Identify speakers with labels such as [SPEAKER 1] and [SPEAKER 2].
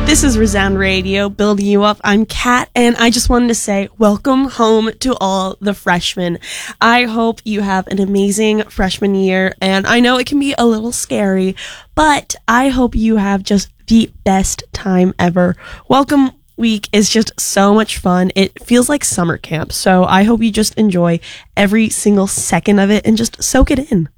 [SPEAKER 1] This is Resound Radio, building you up. I'm Kat, and I just wanted to say welcome home to all the freshmen. I hope you have an amazing freshman year, and I know it can be a little scary, but I hope you have just the best time ever. Welcome week is just so much fun. It feels like summer camp, so I hope you just enjoy every single second of it and just soak it in.